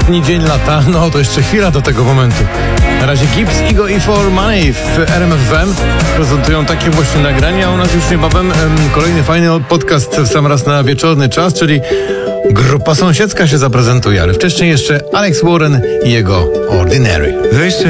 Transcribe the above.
ostatni dzień lata, no to jeszcze chwila do tego momentu. Na razie Gibbs, Ego i For Money w RMF FM prezentują takie właśnie nagrania. U nas już niebawem kolejny fajny podcast w sam raz na wieczorny czas, czyli grupa sąsiedzka się zaprezentuje, ale wcześniej jeszcze Alex Warren i jego Ordinary.